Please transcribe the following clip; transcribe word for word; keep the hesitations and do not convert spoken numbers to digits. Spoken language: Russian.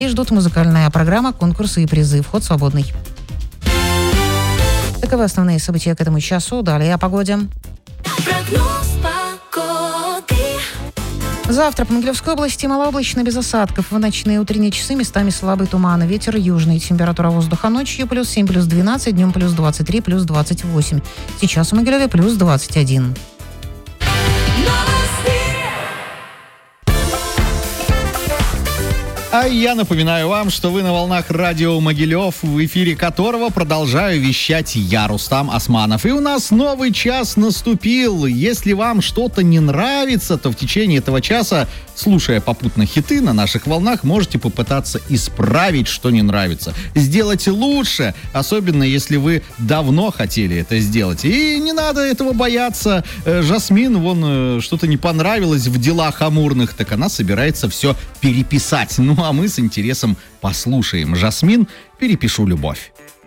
и ждут музыкальная программа, конкурсы и призы. Вход свободный. Таковы основные события к этому часу. Далее о погоде. Прогноз погоды. Завтра по Могилевской области малооблачно, без осадков. В ночные и утренние часы местами слабый туман. Ветер южный. Температура воздуха ночью плюс семь, плюс двенадцать, днем плюс двадцать три, плюс двадцать восемь. Сейчас в Могилеве плюс двадцать один. А я напоминаю вам, что вы на волнах радио Могилев, в эфире которого продолжаю вещать я, Рустам Османов. И у нас новый час наступил. Если вам что-то не нравится, то в течение этого часа, слушая попутно хиты на наших волнах, можете попытаться исправить, что не нравится. Сделать лучше, особенно если вы давно хотели это сделать. И не надо этого бояться. Жасмин, вон, что-то не понравилось в делах амурных, так она собирается все переписать. Ну, а мы с интересом послушаем. Жасмин, «Перепишу любовь».